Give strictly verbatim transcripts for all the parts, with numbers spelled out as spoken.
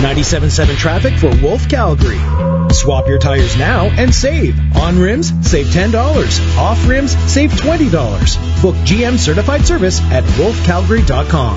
ninety-seven point seven traffic for Wolf Calgary. Swap your tires now and save. On rims, save ten dollars. Off rims, save twenty dollars. Book G M certified service at wolf calgary dot com.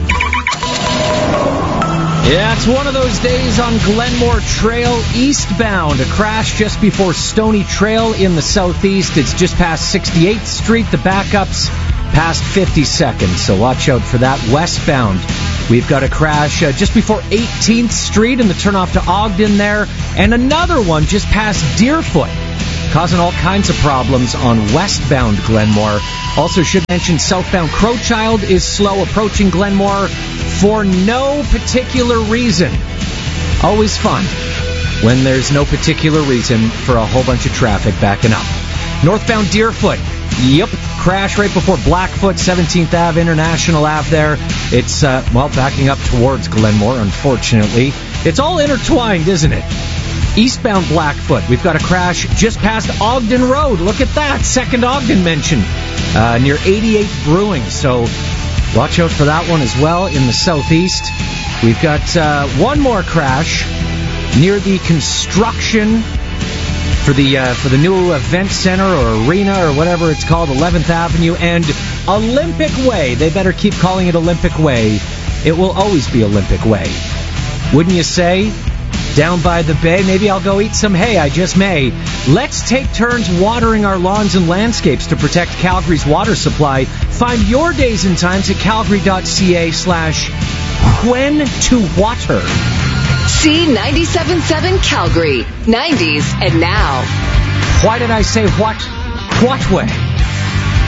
Yeah, it's one of those days on Glenmore Trail eastbound. A crash just before Stony Trail in the southeast. It's just past sixty-eighth Street. The backup's past fifty-second, so watch out for that. Westbound, we've got a crash uh, just before eighteenth Street and the turnoff to Ogden there. And another one just past Deerfoot, causing all kinds of problems on westbound Glenmore. Also should mention southbound Crowchild is slow approaching Glenmore for no particular reason. Always fun when there's no particular reason for a whole bunch of traffic backing up. Northbound Deerfoot, yep, crash right before Blackfoot, seventeenth Avenue, International Avenue there. It's, uh, well, backing up towards Glenmore, unfortunately. It's all intertwined, isn't it? Eastbound Blackfoot, we've got a crash just past Ogden Road. Look at that, second Ogden mention, uh, near eighty-eighth Brewing. So watch out for that one as well in the southeast. We've got uh, one more crash near the construction for the uh, for the new event center or arena or whatever it's called, eleventh Avenue and Olympic Way. They better keep calling it Olympic Way. It will always be Olympic Way. Wouldn't you say? Down by the bay, maybe I'll go eat some hay, I just may. Let's take turns watering our lawns and landscapes to protect Calgary's water supply. Find your days and times at calgary.ca slash when to water. C ninety-seven point seven Calgary, nineties and now. Why did I say what? What way?